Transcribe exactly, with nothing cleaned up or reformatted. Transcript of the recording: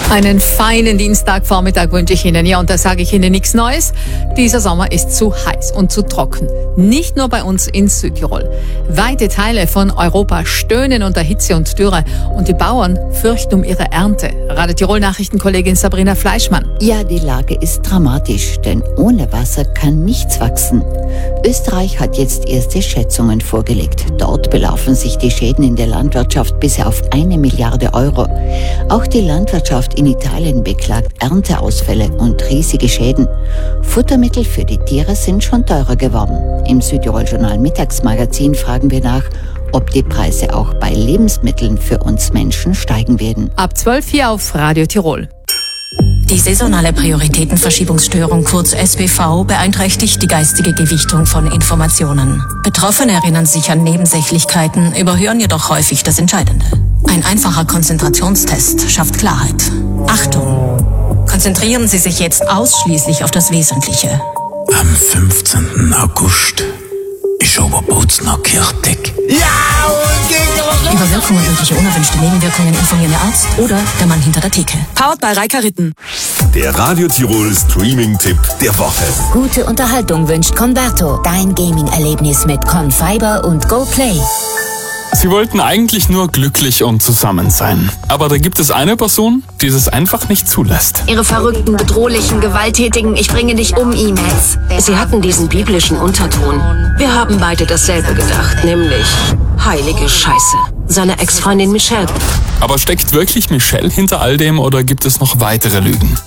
Einen feinen Dienstagvormittag wünsche ich Ihnen. Ja, und da sage ich Ihnen nichts Neues. Dieser Sommer ist zu heiß und zu trocken. Nicht nur bei uns in Südtirol. Weite Teile von Europa stöhnen unter Hitze und Dürre. Und die Bauern fürchten um ihre Ernte. Radio Tirol-Nachrichtenkollegin Sabrina Fleischmann. Ja, die Lage ist dramatisch, denn ohne Wasser kann nichts wachsen. Österreich hat jetzt erste Schätzungen vorgelegt. Dort belaufen sich die Schäden in der Landwirtschaft bisher auf eine Milliarde Euro. Auch die Landwirtschaft in Italien beklagt Ernteausfälle und riesige Schäden. Futtermittel für die Tiere sind schon teurer geworden. Im Südtirol-Journal Mittagsmagazin fragen wir nach, ob die Preise auch bei Lebensmitteln für uns Menschen steigen werden. Ab zwölf hier auf Radio Tirol. Die saisonale Prioritätenverschiebungsstörung, kurz S P V, beeinträchtigt die geistige Gewichtung von Informationen. Betroffene erinnern sich an Nebensächlichkeiten, überhören jedoch häufig das Entscheidende. Ein einfacher Konzentrationstest schafft Klarheit. Achtung! Konzentrieren Sie sich jetzt ausschließlich auf das Wesentliche. Am fünfzehnten August ist Oberbootsner Kirchtag. Ja, und gegen Über Wirkungen und mögliche unerwünschte Nebenwirkungen informieren der Arzt oder der Mann hinter der Theke. Powered bei Reika Ritten. Der Radio Tirol Streaming-Tipp der Woche. Gute Unterhaltung wünscht Converto. Dein Gaming-Erlebnis mit Confiber und GoPlay. Sie wollten eigentlich nur glücklich und zusammen sein. Aber da gibt es eine Person, die das einfach nicht zulässt. Ihre verrückten, bedrohlichen, gewalttätigen Ich bringe dich um E-Mails. Sie hatten diesen biblischen Unterton. Wir haben beide dasselbe gedacht, nämlich heilige Scheiße. Seine Ex-Freundin Michelle. Aber steckt wirklich Michelle hinter all dem oder gibt es noch weitere Lügen?